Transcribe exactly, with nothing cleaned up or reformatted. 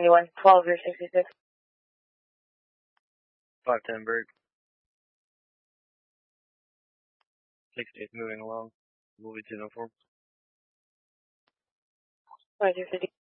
ninety-one, twelve or sixty-six. five ten break. sixty is moving along. We'll be two oh four. five two fifty.